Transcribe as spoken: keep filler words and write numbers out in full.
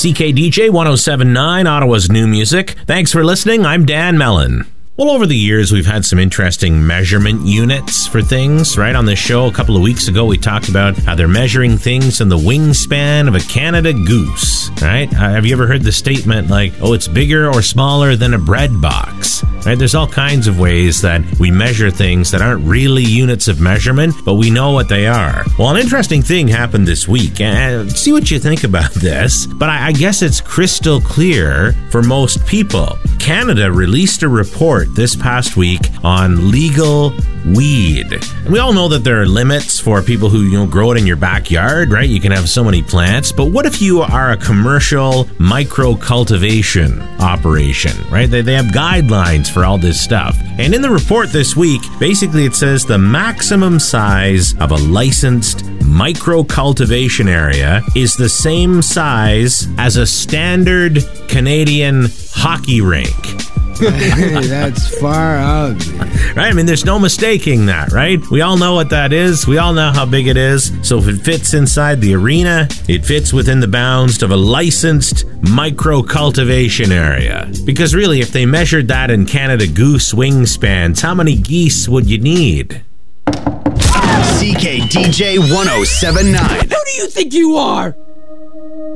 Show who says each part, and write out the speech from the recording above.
Speaker 1: C K D J one oh seven point nine, Ottawa's new music. Thanks for listening. I'm Dan Mellon. Well, over the years, we've had some interesting measurement units for things, right? On this show, a couple of weeks ago, we talked about how they're measuring things in the wingspan of a Canada goose, right? Uh, have you ever heard the statement like, oh, it's bigger or smaller than a bread box, right? There's all kinds of ways that we measure things that aren't really units of measurement, but we know what they are. Well, an interesting thing happened this week, and see what you think about this, but I, I guess it's crystal clear for most people. Canada released a report this past week on legal weed. And we all know that there are limits for people who, you know, grow it in your backyard, right? You can have so many plants, but what if you are a commercial micro cultivation operation, right? They, they have guidelines for all this stuff. And in the report this week, basically it says the maximum size of a licensed micro cultivation area is the same size as a standard Canadian hockey rink.
Speaker 2: Hey, that's far out, man.
Speaker 1: Right? I mean, there's no mistaking that, right? We all know what that is. We all know how big it is. So if it fits inside the arena, it fits within the bounds of a licensed micro cultivation area. Because really, if they measured that in Canada Goose wingspans, how many geese would you need?
Speaker 3: C K D J one oh seven point nine.
Speaker 4: Who do you think you are?